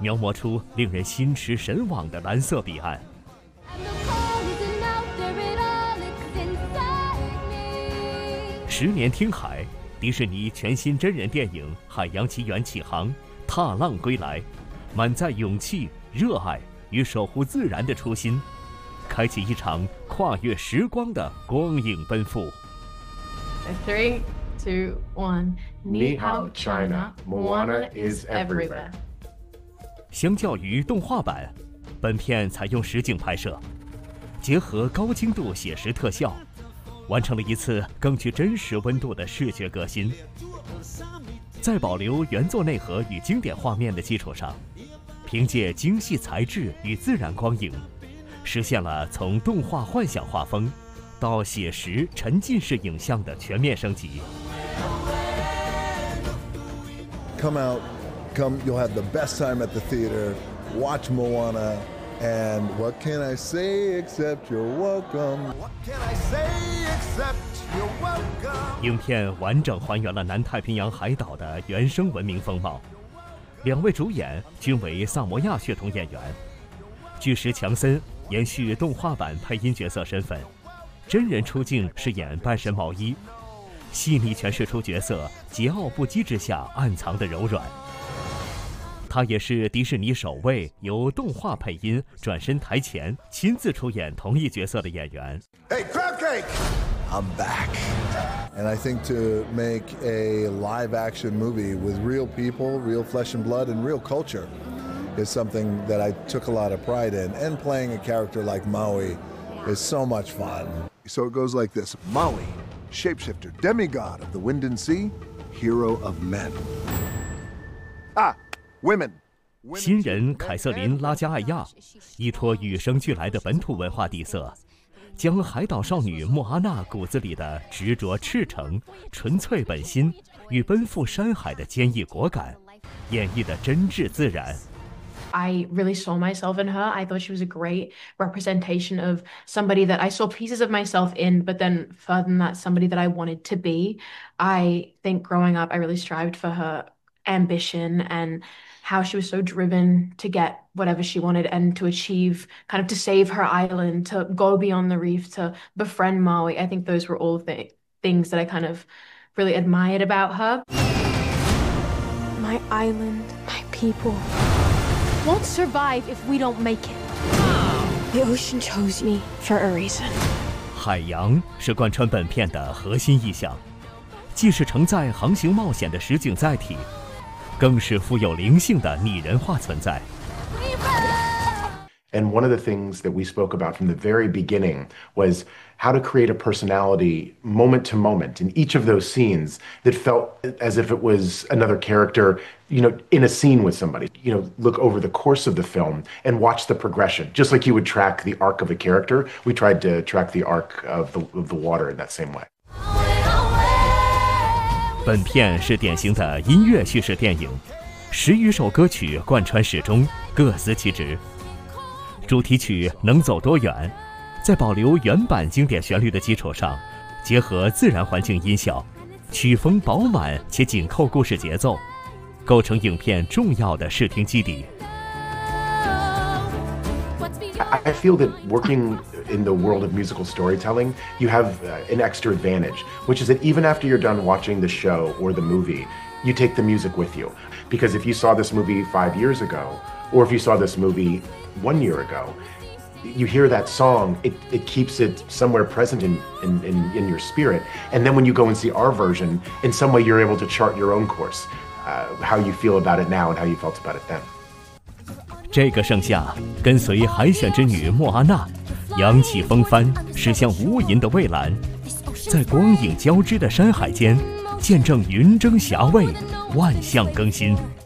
描摹出令人心驰神往的蓝色彼岸。10年听海，迪士尼全新真人电影《海洋奇缘》启航，踏浪归来，满载勇气、热爱与守护自然的初心，开启一场跨越时光的光影奔赴。 3, 2, 1. Ni hao, China. Moana is everywhere. 相较于动画版，本片采用实景拍摄，结合高精度写实特效，完成了一次更具真实温度的视觉革新。在保留原作内核与经典画面的基础上，凭借精细材质与自然光影，实现了从动画幻想画风到写实沉浸式影像的全面升级。 Come out, you'll have the best time at the theater. Watch Moana, and what can I say except you're welcome? What can I say except you're welcome? 影片完整还原了南太平洋海岛的原生文明风貌，2位主演均为萨摩亚血统演员。巨石强森延续动画版配音角色身份，真人出镜饰演半神毛衣，细腻诠释出角色桀骜不羁之下暗藏的柔软。他也是迪士尼首位由动画配音转身台前亲自出演同一角色的演员。 Hey, Crab Cake! I'm back. And I think to make a live-action movie with real people, real flesh and blood, and real culture is something that I took a lot of pride in. And playing a character like Maui is so much fun. So it goes like this. Maui, shapeshifter, demigod of the wind and sea, hero of men. Women. 新人凯瑟琳·拉加艾亚依托与生俱来的本土文化底色，将海岛少女莫阿娜骨子里的执着、赤诚、纯粹本心与奔赴山海的坚毅果敢，演绎得真挚自然。 I really saw myself in her. I thought she was a great representation of somebody that I saw pieces of myself in, but then further than that, somebody that I wanted to be. I think growing up, I really strived for her ambition and how she was so driven to get whatever she wanted and to achieve, kind of to save her island, to go beyond the reef, to befriend Maui. I think those were all the things that I kind of really admired about her. My island, my people won't survive if we don't make it. The ocean chose me for a reason. 海洋是贯穿本片的核心意象，既是承载航行冒险的实景载体，更是富有灵性的拟人化存在。 And one of the things that we spoke about from the very beginning was how to create a personality moment to moment in each of those scenes that felt as if it was another character, in a scene with somebody. Look over the course of the film and watch the progression. Just like you would track the arc of a character, we tried to track the arc of the water in that same way. 本片是典型的音乐叙事电影，10余首歌曲贯穿始终，各司其职。主题曲《能走多远》在保留原版经典旋律的基础上，结合自然环境音效，曲风饱满且紧扣故事节奏，构成影片重要的视听基底。 I feel that working in the world of musical storytelling, you have an extra advantage, which is that even after you're done watching the show or the movie, you take the music with you. Because if you saw this movie 5 years ago, or if you saw this movie 1 year ago, you hear that song, it keeps it somewhere present in your spirit. And then when you go and see our version, in some way you're able to chart your own course, how you feel about it now and how you felt about it then. 这个盛夏，跟随海选之女莫阿娜，扬起风帆，驶向无垠的蔚蓝，在光影交织的山海间，见证云蒸霞蔚，万象更新。